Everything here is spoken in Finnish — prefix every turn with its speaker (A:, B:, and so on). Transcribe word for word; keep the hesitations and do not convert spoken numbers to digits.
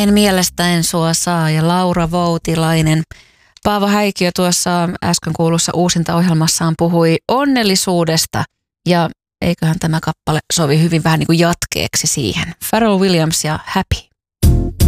A: En mielestä en sua saa ja Laura Voutilainen. Paavo Häikiö tuossa äsken kuulussa uusinta ohjelmassaan puhui onnellisuudesta ja eiköhän tämä kappale sovi hyvin vähän niin kuin jatkeeksi siihen. Pharrell Williams ja Happy.